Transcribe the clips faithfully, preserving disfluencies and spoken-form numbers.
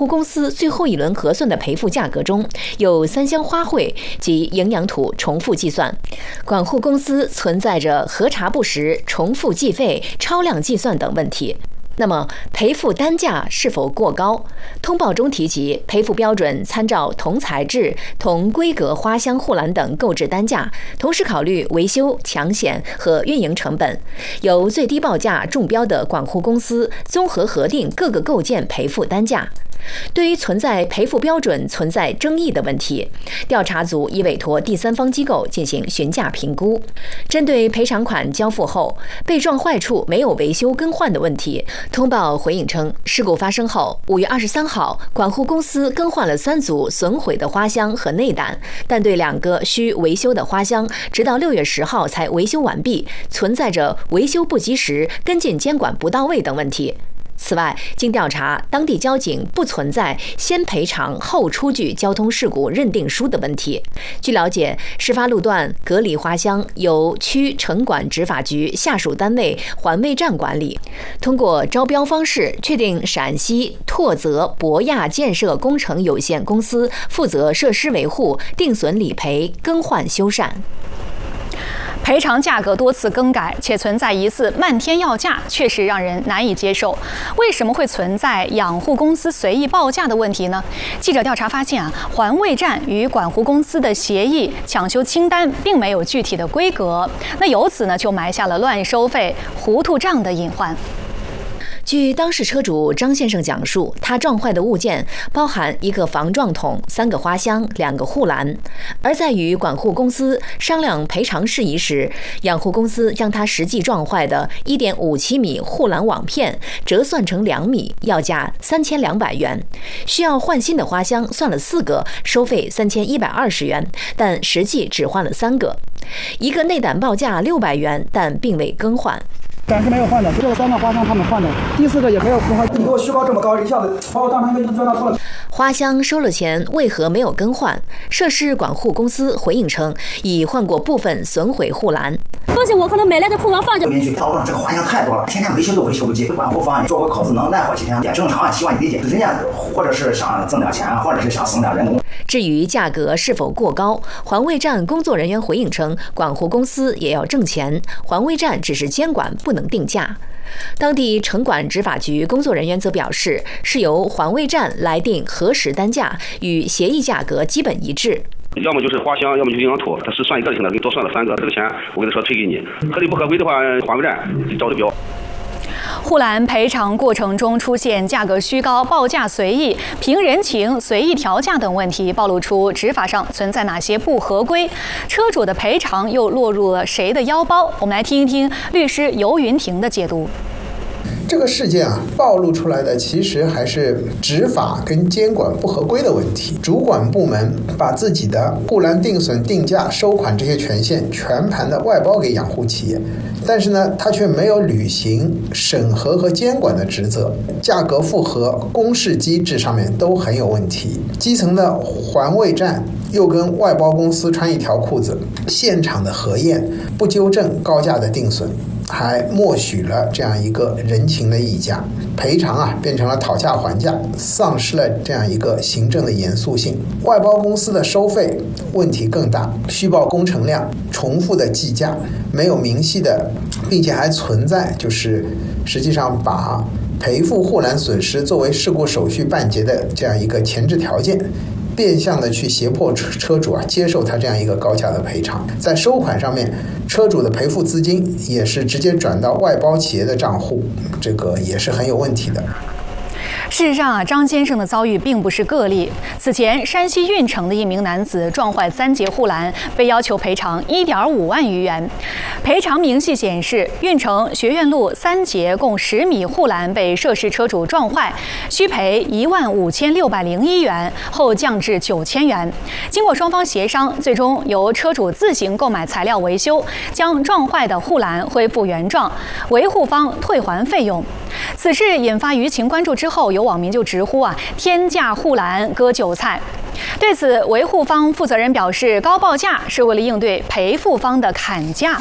护公司最后一轮核算的赔付价格中有三箱花卉及营养土重复计算，管护公司存在着核查不实、重复计费、超量计算等问题。那么赔付单价是否过高？通报中提及，赔付标准参照同材质、同规格花箱护栏等购置单价，同时考虑维修、抢险和运营成本，由最低报价中标的管护公司综合核定各个构件赔付单价。对于存在赔付标准存在争议的问题，调查组已委托第三方机构进行询价评估。针对赔偿款交付后被撞坏处没有维修更换的问题，通报回应称，事故发生后，五月二十三号，管护公司更换了三组损毁的花箱和内胆，但对两个需维修的花箱，直到六月十号才维修完毕，存在着维修不及时、跟进监管不到位等问题。此外，经调查，当地交警不存在先赔偿后出具交通事故认定书的问题。据了解，事发路段隔离花箱由区城管执法局下属单位环卫站管理。通过招标方式确定陕西拓泽博亚建设工程有限公司负责设施维护、定损理赔、更换修缮。 赔偿价格多次更改，且存在疑似漫天要价，确实让人难以接受。为什么会存在养护公司随意报价的问题呢？记者调查发现啊，环卫站与管护公司的协议抢修清单并没有具体的规格，那由此呢就埋下了乱收费、糊涂账的隐患。 据当事车主张先生讲述，他撞坏的物件包含一个防撞桶、三个花箱、两个护栏。而在与管护公司商量赔偿事宜时，养护公司将他实际撞坏的 一点五七米护栏网片折算成两米，要价三千两百元。需要换新的花箱算了四个，收费三千一百二十元，但实际只换了三个。一个内胆报价六百元，但并未更换。 暂时没有换的，这三个花箱他们换的，第四个也没有更换。你给我虚高这么高，一下子把我当成一个冤大头了。 花箱收了钱，为何没有更换？涉事管护公司回应称，已换过部分损毁护栏。 东西我可能买来的库房放着。邻居倒腾这个花箱太多了，天天维修都维修不及。管护方案做个口子能耐活几天？正常希望你理解，人家或者是想挣点钱，或者是想省点人工。 至于价格是否过高，环卫站工作人员回应称，管护公司也要挣钱，环卫站只是监管，不能定价。当地城管执法局工作人员则表示，是由环卫站来定核实单价，与协议价格基本一致。 要么就是花箱，要么就是营养土，他是算一个性的，给你多算了三个，这个钱我跟他说退给你，合理不合规的话，环卫站照着标。 护栏赔偿过程中出现价格虚高、报价随意、凭人情随意调价等问题，暴露出执法上存在哪些不合规，车主的赔偿又落入了谁的腰包？我们来听一听律师游云婷的解读。 这个事件啊，暴露出来的其实还是执法跟监管不合规的问题。主管部门把自己的护栏定损、定价、收款这些权限全盘的外包给养护企业，但是呢，他却没有履行审核和监管的职责，价格复核、公示机制上面都很有问题。基层的环卫站又跟外包公司穿一条裤子，现场的核验不纠正高价的定损，还默许了这样一个人情的议价，赔偿啊变成了讨价还价，丧失了这样一个行政的严肃性。外包公司的收费问题更大，虚报工程量，重复的计价，没有明细的，并且还存在就是实际上把赔付护栏损失作为事故手续办结的这样一个前置条件，变相的去胁迫车主啊接受他这样一个高价的赔偿。在收款上面，车主的赔付资金也是直接转到外包企业的账户，这个也是很有问题的。 事实上啊，张先生的遭遇并不是个例。此前，山西运城的一名男子撞坏三节护栏，被要求赔偿一点五万余元。赔偿明细显示，运城学院路三节共十米护栏被涉事车主撞坏，需赔一万五千六百零一元，后降至九千元。经过双方协商，最终由车主自行购买材料维修，将撞坏的护栏恢复原状，维护方退还费用。此事引发舆情关注之后，有网民就直呼啊，天价护栏割韭菜。对此，维护方负责人表示，高报价是为了应对赔付方的砍价。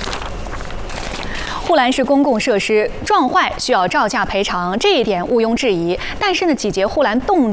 护栏是公共设施，撞坏需要照价赔偿，这一点毋庸置疑。但是呢，几节护栏动